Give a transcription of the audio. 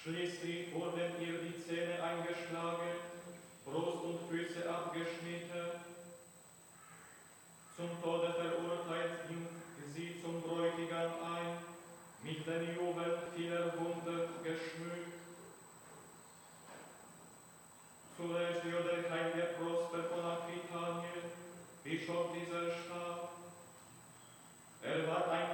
Schließlich wurden ihr die Zähne eingeschlagen, Brust und Füße abgeschnitten. Zum Tode verurteilt ging sie zum Bräutigam ein, mit den Jubeln vieler Wunder geschmückt. Zu Regio der heilige Prosper von Aquitanien, Bischof dieser Stadt. Er war ein